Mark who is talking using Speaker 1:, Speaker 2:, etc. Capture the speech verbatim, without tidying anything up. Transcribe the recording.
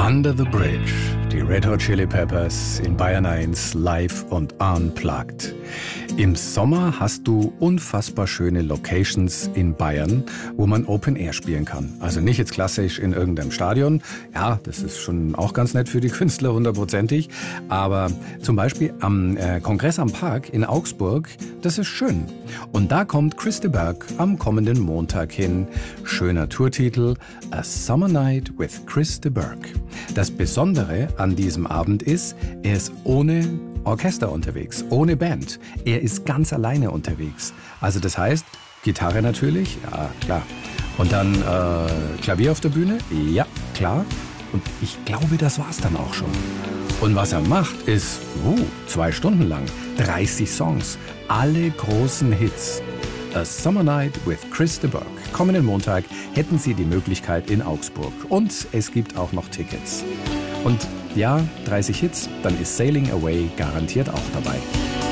Speaker 1: Under the Bridge, die Red Hot Chili Peppers in Bayern eins live und unplugged. Im Sommer hast du unfassbar schöne Locations in Bayern, wo man Open Air spielen kann. Also nicht jetzt klassisch in irgendeinem Stadion. Ja, das ist schon auch ganz nett für die Künstler, hundertprozentig. Aber zum Beispiel am äh, Kongress am Park in Augsburg, das ist schön. Und da kommt Chris de Burgh am kommenden Montag hin. Schöner Tourtitel, A Summer Night with Chris de Burgh. Das Besondere an diesem Abend ist, er ist ohne Orchester unterwegs, ohne Band. Er ist ganz alleine unterwegs. Also das heißt, Gitarre natürlich, ja klar. Und dann äh, Klavier auf der Bühne, ja klar. Und ich glaube, das war's dann auch schon. Und was er macht, ist uh, zwei Stunden lang, dreißig Songs, alle großen Hits. A Summer Night with Chris de Burgh. Kommenden Montag hätten Sie die Möglichkeit in Augsburg. Und es gibt auch noch Tickets. Und ja, dreißig Hits, dann ist Sailing Away garantiert auch dabei.